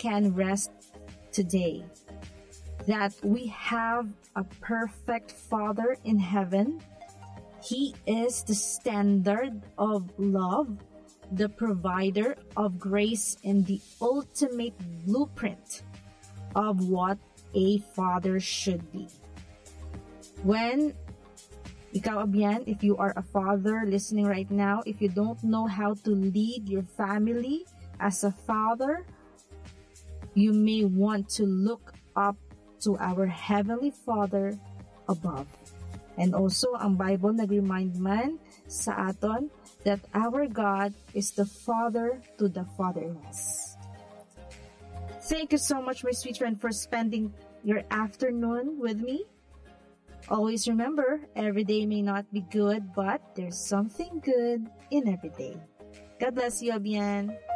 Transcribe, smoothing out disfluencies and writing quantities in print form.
can rest today. That we have a perfect Father in heaven. He is the standard of love, the provider of grace, and the ultimate blueprint of what a father should be. When ikaw, Abian, if you are a father listening right now, if you don't know how to lead your family as a father, you may want to look up to our Heavenly Father above. And also, ang Bible nag-remind man sa aton that our God is the Father to the fatherless. Thank you so much, my sweet friend, for spending your afternoon with me. Always remember, every day may not be good, but there's something good in every day. God bless you, Abian.